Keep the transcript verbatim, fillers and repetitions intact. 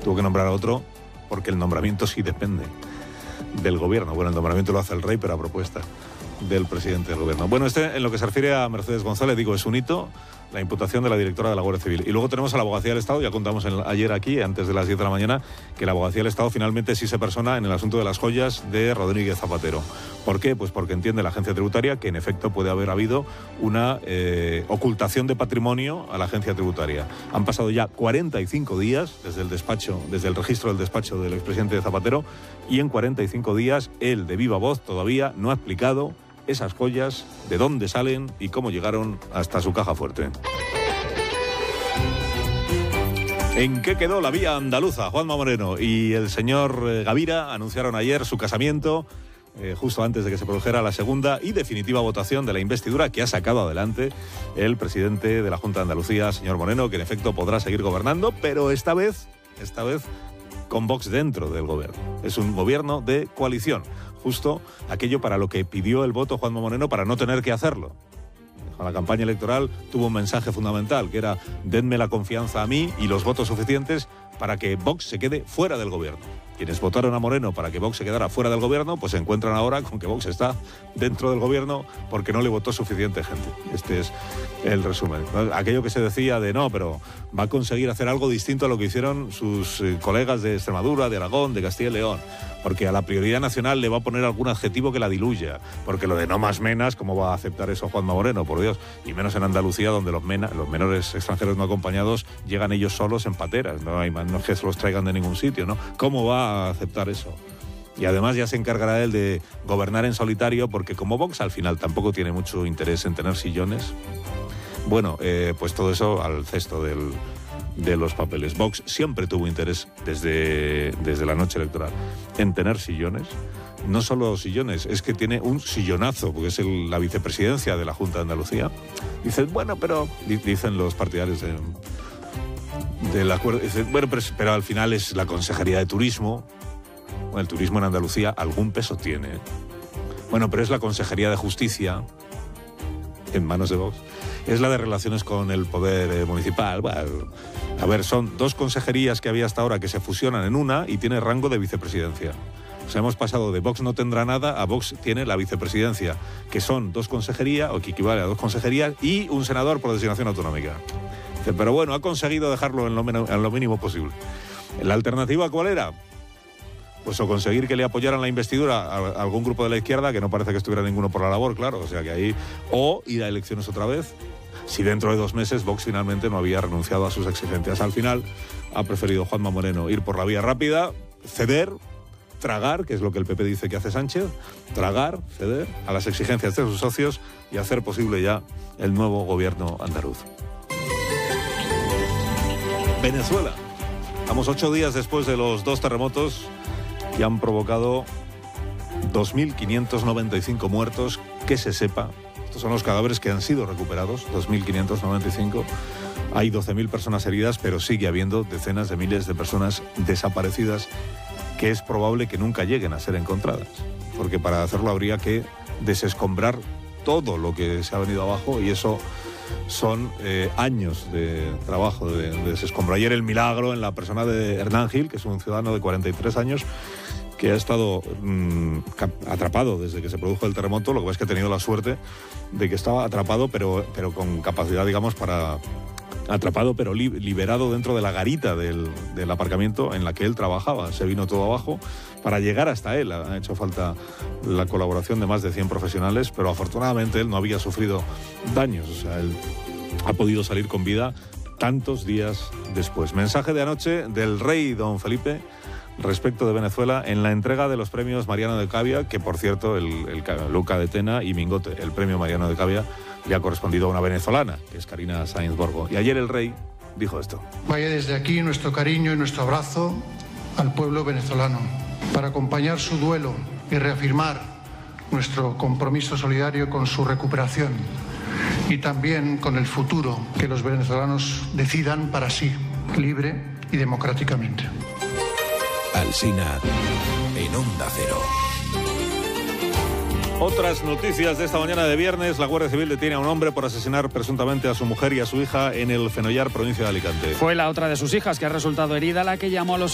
tuvo que nombrar a otro porque el nombramiento sí depende del gobierno. Bueno, el nombramiento lo hace el rey, pero a propuesta del presidente del gobierno. Bueno, este, en lo que se refiere a Mercedes González, digo, es un hito, la imputación de la directora de la Guardia Civil. Y luego tenemos a la Abogacía del Estado, ya contamos en, ayer aquí, antes de las diez de la mañana, que la Abogacía del Estado finalmente sí se persona en el asunto de las joyas de Rodríguez Zapatero. ¿Por qué? Pues porque entiende la agencia tributaria que en efecto puede haber habido una eh, ocultación de patrimonio a la agencia tributaria. Han pasado ya cuarenta y cinco días desde el despacho, desde el registro del despacho del expresidente Zapatero, y en cuarenta y cinco días él, de viva voz, todavía no ha explicado esas joyas, de dónde salen y cómo llegaron hasta su caja fuerte. ¿En qué quedó la vía andaluza? Juanma Moreno y el señor Gavira anunciaron ayer su casamiento, eh, justo antes de que se produjera la segunda y definitiva votación de la investidura que ha sacado adelante el presidente de la Junta de Andalucía, señor Moreno, que en efecto podrá seguir gobernando, pero esta vez, esta vez con Vox dentro del gobierno. Es un gobierno de coalición. Justo aquello para lo que pidió el voto Juanma Moreno para no tener que hacerlo. La campaña electoral tuvo un mensaje fundamental, que era: denme la confianza a mí y los votos suficientes para que Vox se quede fuera del gobierno. Quienes votaron a Moreno para que Vox se quedara fuera del gobierno, pues se encuentran ahora con que Vox está dentro del gobierno porque no le votó suficiente gente. Este es el resumen. Aquello que se decía de no, pero va a conseguir hacer algo distinto a lo que hicieron sus eh, colegas de Extremadura, de Aragón, de Castilla y León, porque a la prioridad nacional le va a poner algún adjetivo que la diluya, porque lo de no más menas, ¿cómo va a aceptar eso Juanma Moreno? Por Dios, y menos en Andalucía, donde los, mena, los menores extranjeros no acompañados llegan ellos solos en pateras, no hay no es que se los traigan de ningún sitio, ¿no? ¿Cómo va a aceptar eso? Y además ya se encargará él de gobernar en solitario, porque como Vox al final tampoco tiene mucho interés en tener sillones, bueno, eh, pues todo eso al cesto del, de los papeles. Vox siempre tuvo interés desde, desde la noche electoral en tener sillones. No solo sillones, es que tiene un sillonazo, porque es el, la vicepresidencia de la Junta de Andalucía. Dicen, bueno, pero dicen los partidarios de, del acuerdo, dicen, bueno, pero, pero al final es la Consejería de Turismo. Bueno, el turismo en Andalucía algún peso tiene. Bueno, pero es la Consejería de Justicia, en manos de Vox. Es la de Relaciones con el Poder eh, Municipal. Bueno, a ver, son dos consejerías que había hasta ahora que se fusionan en una y tiene rango de vicepresidencia. O sea, hemos pasado de Vox no tendrá nada a Vox tiene la vicepresidencia, que son dos consejerías, o que equivale a dos consejerías, y un senador por designación autonómica. Pero bueno, ha conseguido dejarlo en lo, men- en lo mínimo posible. ¿La alternativa cuál era? Pues o conseguir que le apoyaran la investidura a algún grupo de la izquierda, que no parece que estuviera ninguno por la labor, claro, o sea que ahí, o ir a elecciones otra vez, si dentro de dos meses Vox finalmente no había renunciado a sus exigencias. Al final ha preferido Juanma Moreno ir por la vía rápida, ceder, tragar, que es lo que el P P dice que hace Sánchez, tragar, ceder a las exigencias de sus socios y hacer posible ya el nuevo gobierno andaluz. Venezuela. Estamos ocho días después de los dos terremotos que han provocado dos mil quinientos noventa y cinco muertos, que se sepa. Estos son los cadáveres que han sido recuperados, dos mil quinientos noventa y cinco. Hay doce mil personas heridas, pero sigue habiendo decenas de miles de personas desaparecidas que es probable que nunca lleguen a ser encontradas, porque para hacerlo habría que desescombrar todo lo que se ha venido abajo, y eso son eh, años de trabajo de, de desescombro. Ayer el milagro en la persona de Hernán Gil, que es un ciudadano de cuarenta y tres años, que ha estado mmm, atrapado desde que se produjo el terremoto. Lo que pasa es que ha tenido la suerte de que estaba atrapado, pero, pero con capacidad, digamos, para... atrapado pero li- liberado dentro de la garita del, del aparcamiento en la que él trabajaba. Se vino todo abajo para llegar hasta él. Ha hecho falta la colaboración de más de cien profesionales, pero afortunadamente él no había sufrido daños. O sea, él ha podido salir con vida tantos días después. Mensaje de anoche del rey don Felipe respecto de Venezuela en la entrega de los premios Mariano de Cavia, que por cierto el, el, el Luca de Tena y Mingote, el premio Mariano de Cavia, le ha correspondido a una venezolana, que es Karina Sáenz Borgo. Y ayer el rey dijo esto. Vaya desde aquí nuestro cariño y nuestro abrazo al pueblo venezolano, para acompañar su duelo y reafirmar nuestro compromiso solidario con su recuperación y también con el futuro que los venezolanos decidan para sí, libre y democráticamente. Alsina en Onda Cero. Otras noticias de esta mañana de viernes. La Guardia Civil detiene a un hombre por asesinar presuntamente a su mujer y a su hija en el Fenollar, provincia de Alicante. Fue la otra de sus hijas que ha resultado herida la que llamó a los